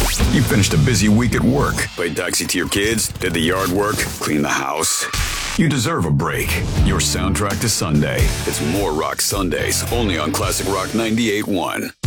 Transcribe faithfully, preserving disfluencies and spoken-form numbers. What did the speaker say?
You finished a busy week at work, played taxi to your kids, did the yard work, cleaned the house. You deserve a break. Your soundtrack to Sunday. It's More Rock Sundays, only on Classic Rock ninety-eight point one.